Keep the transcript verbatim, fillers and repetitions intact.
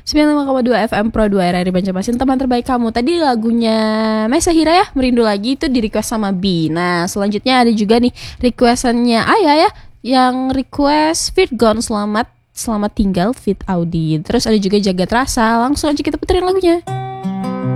sembilan puluh lima koma dua F M Pro dua R R I Banjarmasin, teman terbaik kamu. Tadi lagunya Mesa Hira ya, Merindu Lagi, itu di request sama B. Nah selanjutnya ada juga nih requestannya Ayah ya, yang request Fit Gone, Selamat Selamat Tinggal Fit Audi. Terus ada juga Jagat Rasa. Langsung aja kita puterin lagunya.